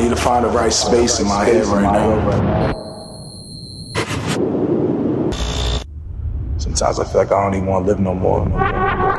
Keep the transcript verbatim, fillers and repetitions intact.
need to find the right space in my head right now. Sometimes I feel like I don't even want to live no more.